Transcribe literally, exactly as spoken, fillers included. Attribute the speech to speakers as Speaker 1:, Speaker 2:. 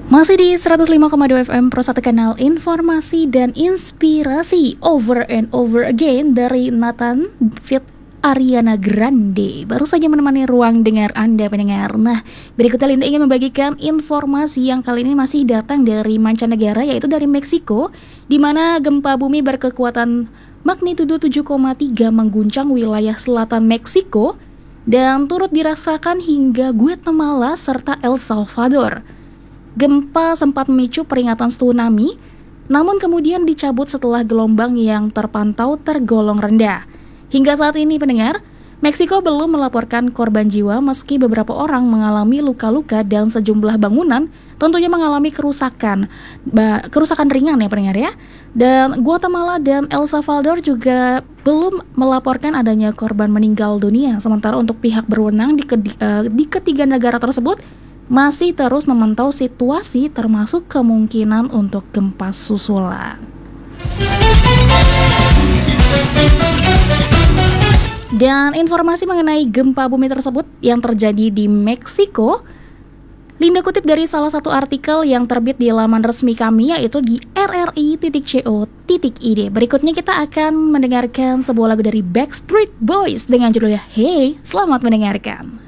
Speaker 1: Masih di seratus lima koma dua F M Pro satu, kanal informasi dan inspirasi Over and Over Again dari Nathan feat Ariana Grande. Baru saja menemani ruang dengar Anda pendengar. Nah, berikutnya Linda ingin membagikan informasi yang kali ini masih datang dari mancanegara, yaitu dari Meksiko, di mana gempa bumi berkekuatan magnitudo tujuh koma tiga mengguncang wilayah selatan Meksiko dan turut dirasakan hingga Guatemala serta El Salvador. Gempa sempat memicu peringatan tsunami, namun kemudian dicabut setelah gelombang yang terpantau tergolong rendah. Hingga saat ini pendengar, Meksiko belum melaporkan korban jiwa meski beberapa orang mengalami luka-luka dan sejumlah bangunan tentunya mengalami kerusakan, ba- kerusakan ringan ya pendengar ya. Dan Guatemala dan El Salvador juga belum melaporkan adanya korban meninggal dunia. Sementara untuk pihak berwenang di, ke- uh, di ketiga negara tersebut masih terus memantau situasi termasuk kemungkinan untuk gempa susulan. Dan informasi mengenai gempa bumi tersebut yang terjadi di Meksiko, Linda kutip dari salah satu artikel yang terbit di laman resmi kami, yaitu di r r i titik co titik i d. Berikutnya kita akan mendengarkan sebuah lagu dari Backstreet Boys dengan judulnya Hey. Selamat mendengarkan.